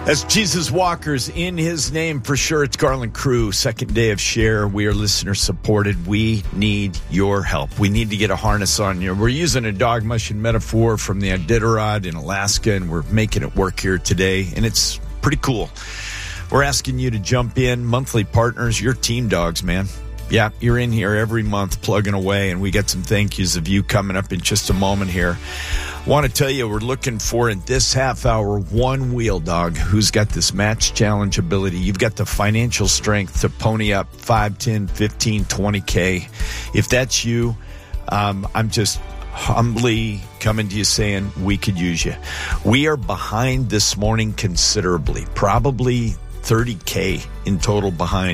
That's Jesus Walkers in his name for sure. It's Garland Crew, second day of Share. We are listener supported. We need your help. We need to get a harness on you. We're using a dog mushing metaphor from the Iditarod in Alaska, and we're making it work here today, and it's pretty cool. We're asking you to jump in, monthly partners, your team dogs, man. Yeah, you're in here every month plugging away, and we got some thank yous of you coming up in just a moment here. Want to tell you, we're looking for in this half hour one wheel dog who's got this match challenge ability. You've got the financial strength to pony up 5, 10, 15, 20K. If that's you, I'm just humbly coming to you saying we could use you. We are behind this morning considerably, probably 30K in total behind.